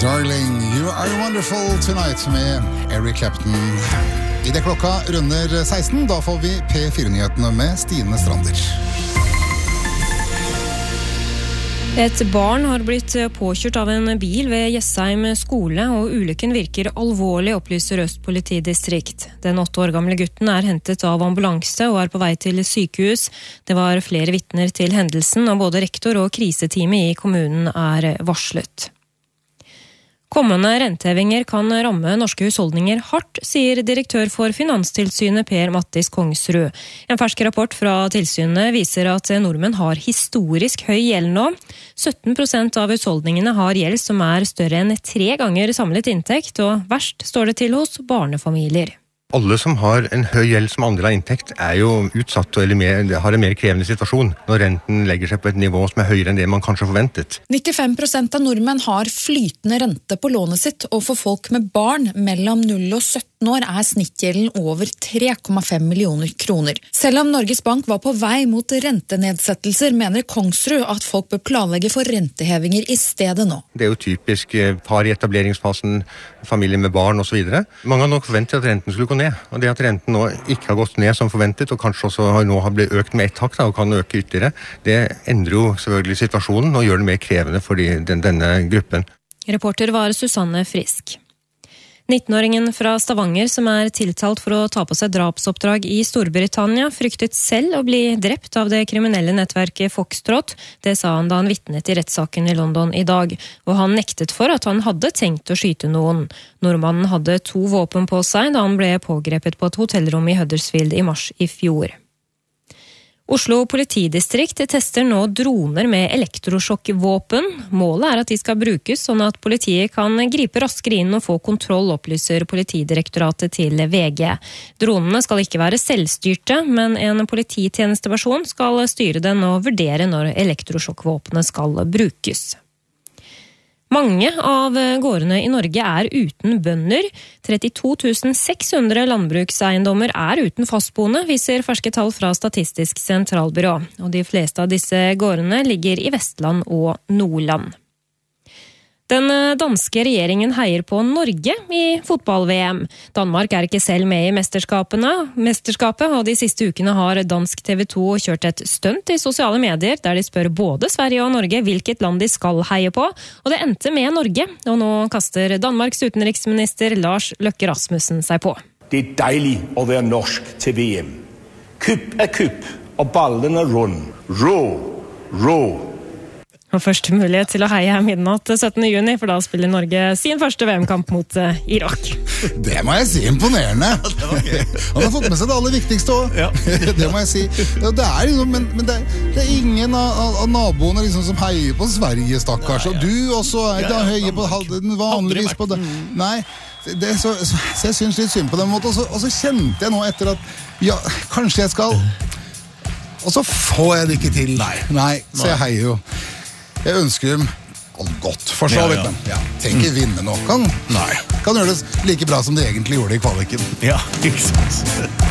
Darling, you are wonderful tonight med Eric Clapton. I det klokka runder 16, da får vi P4-nyhetene med Stine Strander. Et barn har blitt påkjørt av en bil ved Jessheim skole, og ulykken virker alvorlig, opplyser Øst politidistrikt. Den 8 år gamle gutten er hentet av ambulanse og er på vei til sykehus. Det var flere vitner til hendelsen, og både rektor og kriseteamet i kommunen er varslet. Kommende rentehevinger kan ramme norske husholdninger hardt, sier direktør for Finanstilsynet Per Mattis Kongsrud. En fersk rapport fra tilsynet viser at nordmenn har historisk høy gjeld nå. 17% av husholdningene har gjeld som er større enn 3 ganger samlet inntekt, og verst står det til hos barnefamilier. Alle som har en høy gjeld som andre av inntekt er jo utsatt eller har en mer krevende situasjon når renten legger seg på et nivå som er høyere enn det man kanskje forventet. 95% av nordmenn har flytende rente på lånet sitt, og for folk med barn mellom 0 og 17 år er snittgjelden over 3,5 millioner kroner. Selv om Norges Bank var på vei mot rentenedsettelser, mener Kongsrud at folk bør planlegge for rentehevinger i stedet nå. Det er jo typisk par i etableringsfasen, familie med barn og så videre. Mange har nok forventet at renten skulle gå ned, og det at renten nå ikke har gått ned som forventet, og kanskje også nå har blitt økt med ett hakk og kan øke ytterligere, det endrer jo selvfølgelig situasjonen og gjør det mer krevende for denne gruppen. Reporter var Susanne Frisk. 19-åringen fra Stavanger som er tiltalt for å ta på seg drapsoppdrag i Storbritannia, fryktet selv å bli drept av det kriminelle nettverket Foxtrot. Det sa han da han vitnet i rettssaken i London i dag, og han nektet for at han hadde tenkt å skyte noen. Nordmannen hadde 2 våpen på seg da han ble pågrepet på et hotellrom i Huddersfield i mars i fjor. Oslo politidistrikt tester nå droner med elektrosjokkvåpen. Målet er at de skal brukes sånn at politiet kan gripe raskere inn og få kontroll, opplyser Politidirektoratet til VG. Dronene skal ikke være selvstyrte, men en polititjenesteperson skal styre den og vurdere når elektrosjokkvåpenet skal brukes. Mange av gårdene i Norge er uten bønder. 32 600 landbrukseiendommer er uten fastboende, viser ferske tall fra Statistisk sentralbyrå. Og de fleste av disse gårdene ligger i Vestland og Nordland. Den danske regjeringen heier på Norge i fotball-VM. Danmark er ikke selv med i mesterskapet, og de siste ukene har dansk TV 2 kjørt et stunt i sosiale medier, der de spør både Sverige og Norge hvilket land de skal heie på, og det endte med Norge, og nå kaster Danmarks utenriksminister Lars Løkke Rasmussen seg på. Det er dejlig å være norsk til VM. Kupp er kupp, og ballen er rund. Rå, rå. Og første mulighet til å heie er midnatt 17. juni, for da spiller Norge sin første VM-kamp mot Irak. Det må jeg si, imponerende. Han har fått med seg det aller viktigste også. Ja. Det må jeg si. Det er liksom, men det er ingen av naboene liksom som heier på Sverige, stakkars. Og du også heier på vanligvis på det. Nei, så jeg synes litt synd på den måten. Og så kjente jeg nå etter at, ja, kanskje jeg skal... Og så får jeg det ikke til. Nei, så jeg heier jo. Jeg ønsker dem alt godt, for så vidt, men tenk ikke vinne nå. Kan gjøre det like bra som de egentlig gjorde i kvaliken. Ja, ikke sant.